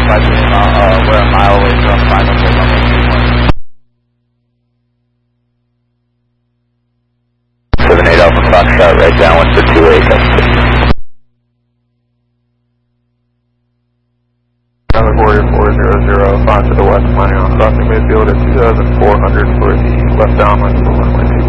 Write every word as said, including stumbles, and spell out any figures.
notified me about, uh, we're a mile away from final for level two one. seven eight Alpha Foxtrot, right down one for two eight. Another Warrior four zero zero, five to the west, planning on crossing Mayfield at two thousand four hundred for the left downwind for runway two.